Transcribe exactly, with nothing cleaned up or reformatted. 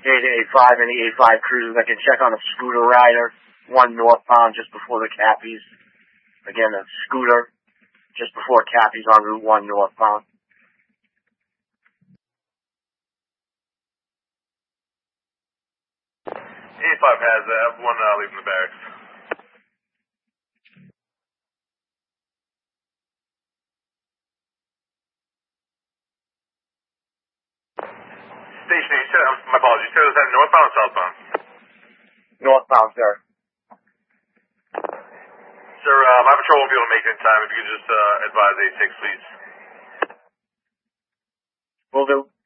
eight eighty-five and the eighty-five cruisers. I can check on a scooter rider, one northbound just before the Cappies. Again, a scooter just before Cappies on Route one northbound. eighty-five has uh, one uh, leaving the barracks. Station eight, uh, my apologies. You said it was that northbound or southbound? Northbound, sir. Sir, uh, my patrol won't be able to make it in time. If you could just uh, advise eight six, please. Will do.